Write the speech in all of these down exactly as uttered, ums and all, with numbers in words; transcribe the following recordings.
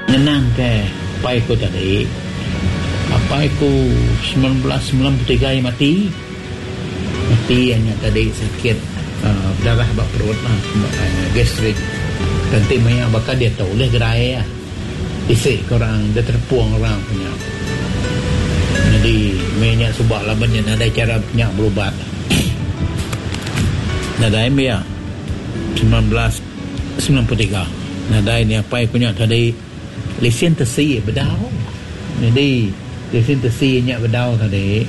Nenang ke pai ko tadi. Pai ko sembilan belas sembilan puluh tiga yang mati. Mati hanya tadi sakit uh, darah bak perut lah, uh, gastrik. Nanti maya bakal dia tahu oleh gerai ya. Isi korang dia terpuang orang punya. Jadi minyak subak lah banyak ada cara minyak berubat. Nada M ya sembilan belas sembilan puluh tiga. Nada ini apa yang punya tadi lesen tesi bedau. Jadi lesen tesi nya bedau tadi.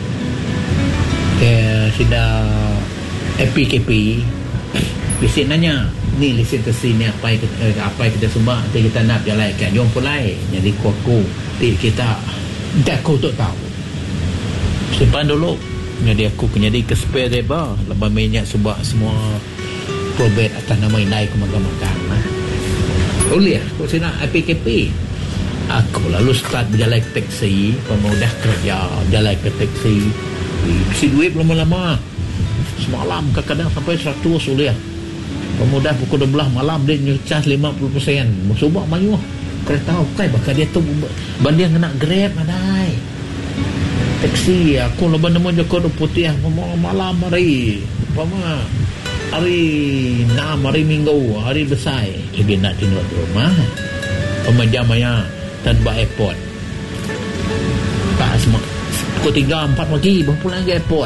Ke sudah A P K P. Lesen nanya ni lesen tesi ni apa yang eh, apa yang kita sumbang nanti kita nak jalankan jom pulai. Jadi kuku ti kita dah kau tak tahu. Simpan dulu. Jadi aku punya di ke spare reba lepas minyak subak semua probate atas nama inai ke makan-makan lah. Boleh aku sini A P K P. Aku lalu start berjalan ke taksi, pemudah kerja jalan ke taksi. Isi duit lama-lama. Semalam kadang-kadang sampai seratus boleh. Pemudah pukul dua belas malam dia nyucas lima puluh peratus. Musubak mayu. Kereta okay bakal dia tu banding kena Grab adai. Taksi aku lepas nemu Joko Putih malam hari pama hari enam hari minggu hari besar lagi nak tengok rumah pemajam maya tanpa airport tak semua pukul tiga empat pagi baru pulang ke airport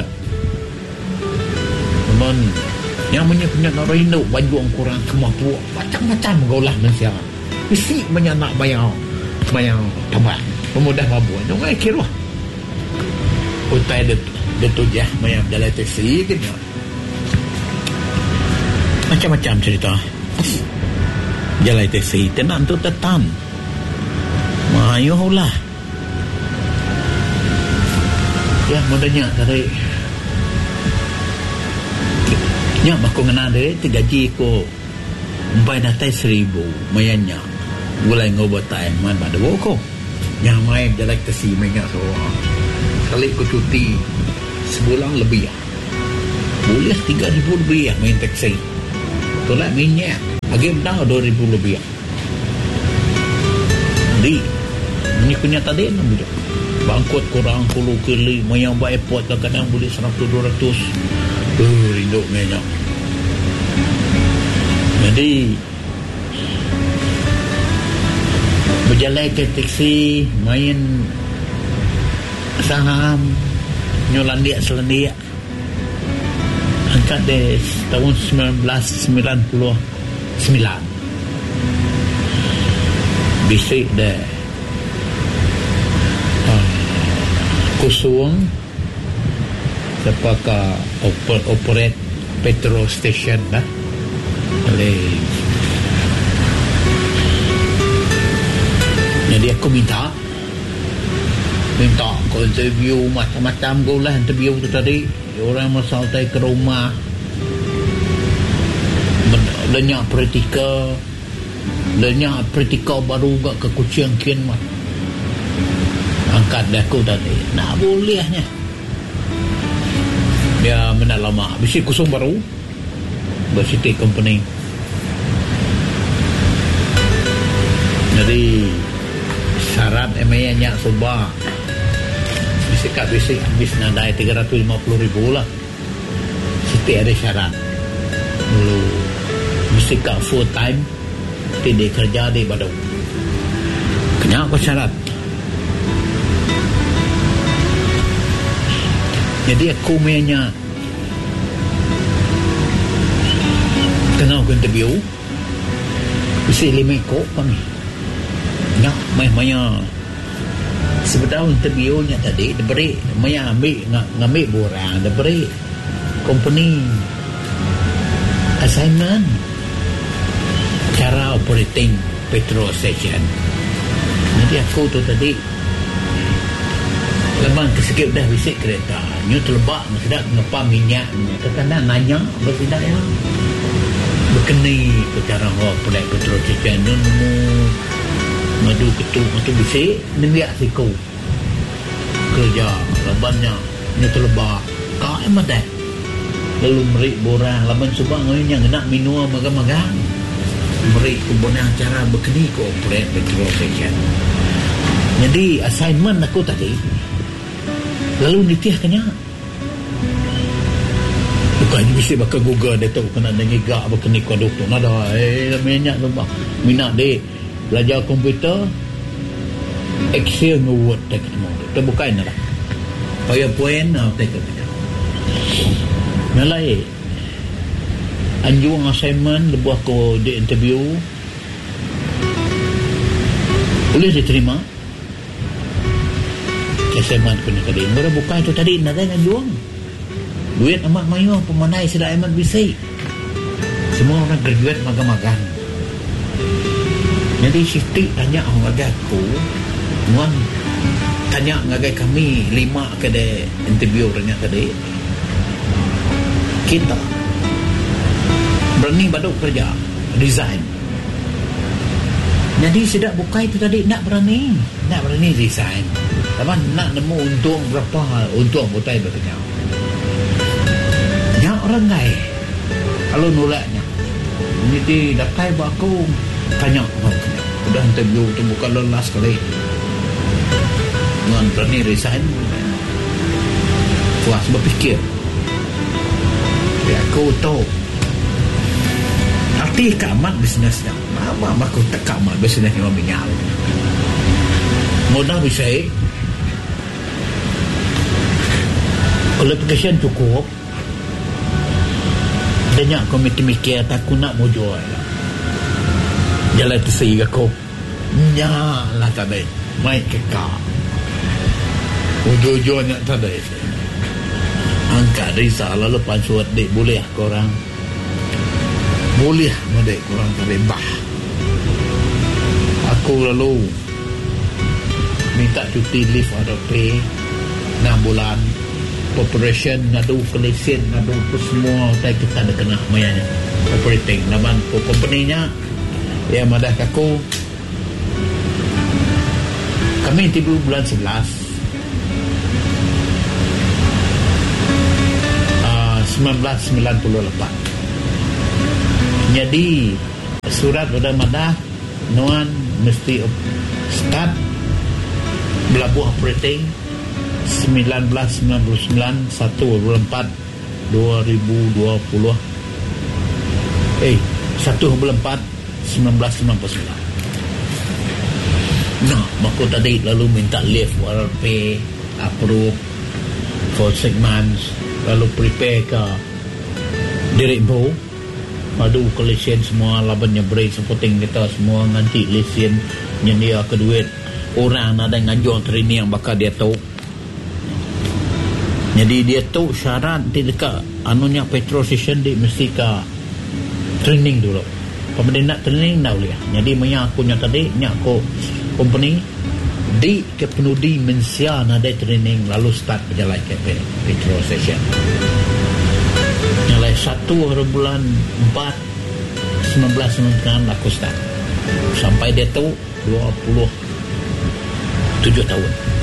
teman yang punya punya nak rindu baju orang kurang kemampuan macam-macam gaulah Malaysia isi banyak nak bayar bayar tambah pemudah mabuan jangan kira utai dia, dia tujah banyak jalan taksi ke macam-macam cerita jalan taksi tenang tu tetan mayuh lah ya modalnya tadi ya aku kena dia gaji ko empat datai seribu mayanya gulai ngobat time man pada woko yang main jalan taksi banyak seorang kali ku cuti sebulan lebih boleh tiga ribu lebih main taksi tolak minyak lagi dah dua ribu lebih di ini punya tadi enam juga bangkut kurang puluh kali mayang buat airport kadang-kadang boleh seratus dua ratus uh, rindu minyak jadi berjalan ke taksi main saham nyolandia selandia angkat deh tahun sembilan belas sembilan puluh sembilan bisik deh uh, kusung sepaka oper, operate petrol station lah oleh jadi aku minta minta kau interview macam-macam kau lah interview tu tadi orang masal tay ke rumah banyak praktikal banyak praktikal baru gak ke kucing kian mah angkat dah aku tadi nak bolehnya dia mana lama bisi kusung baru bersiti company jadi syarat emayanya subah bisik bisik habis nadai tiga ratus lima puluh ribu lah setiap ada syarat dulu bisik full time tidak kerja di Badung kenapa syarat jadi aku punya kenal aku interview bisik lima kok kami nyak maya sebetulnya interviewnya tadi diberi maya ambil ngambil borang diberi company assignment cara operating petrol station jadi aku tu tadi lepas kesikip dah bisik kereta nyu telebak sedap ngepam minyak kadang-kadang nanya bersidak ya berkenai ke cara operate petrol station nemu madu ketu matu bisik dia biak siku kerja labannya ni terlebak kau emat dah lalu merik borang laban subang yang nak minum magang-magang beri kubunnya cara berkeni ke operate petrol station. Jadi assignment aku tadi lalu nitiahkannya bukan bisa bakal Google dia tahu kena dengar berkeni ke doktor nada eh minyak tu bah minat dek belajar komputer Excel nge-word tak ketemu tu bukan lah PowerPoint atau tak ketemu malai anjung assignment lebuh ko di interview boleh diterima assignment ko ni tadi mula bukan itu tadi nak ada anjung duit amat mayu pemanai sudah amat bisik semua orang graduate magang-magang jadi siftik tanya orang aku muan tanya ngagai kami lima kedai interview tanya tadi kita berani baduk kerja resign jadi tidak buka itu tadi nak berani nak berani resign tapi nak nemu untung berapa untung butai bertanya ya orang gay kalau nolaknya jadi datai aku tanya udah interview tu bukan lolos kali dengan berani resign puas berfikir ya aku tahu arti kamat bisnesnya mama aku tak kamat bisnesnya minyak mudah bisa qualification cukup banyak komite mikir aku nak mau jual jalan tersi aku nyala tadi main kekak ujung-ujungnya tadi angkat risau lalu pansuat dek boleh korang boleh dek korang terlibat aku lalu minta cuti leave atau pay enam bulan operation ngadu kelesen ngadu apa semua tak kita ada kena mayanya operating naman ko company-nya ya madah aku kami tiba bulan sebelas uh, seribu sembilan ratus sembilan puluh lapan jadi surat pada madah nuan mesti start belabuh operating sembilan belas sembilan puluh sembilan satu bulan empat dua ribu dua puluh eh satu bulan empat sembilan belas sembilan puluh sembilan nah aku tadi lalu minta leave waral pay approve for six months lalu prepare ke direkbo madu ke lesen semua labannya break supporting kita semua nganti lesen nyedia ke duit orang ada ngajuan training yang bakal dia tahu jadi dia tahu syarat di dekat anunya petrol station dia mesti ke training dulu pemerintah nak training dah boleh jadi maya aku nya tadi nya aku company di kepenudi mensia ada training lalu start berjalan ke petrol station nyalai satu hari bulan empat sembilan belas sembilan aku start sampai dia tahu dua puluh tujuh tahun